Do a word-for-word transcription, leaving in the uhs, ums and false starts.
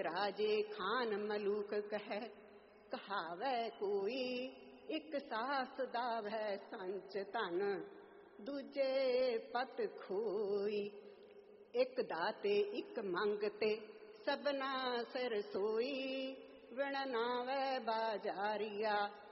राजे खान मलूक कह, कहावै कोई एक सास दावै संच धन, दूजे पत खोई। एक दाते एक मंगते सबना सिर सोई, विण नावै बाजारिया